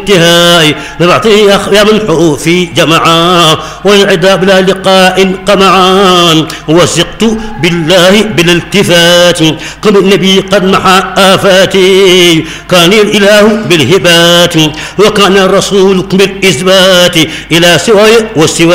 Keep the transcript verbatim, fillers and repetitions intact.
انتهاء نبعثه يا منحه في جمعا والعدا بلا لقاء قمعا وثقت بالله بلا التفات قبل النبي قد محى آفاتي كان الإله بالهبات وكان الرسول بالإثبات إلى سواي والسوى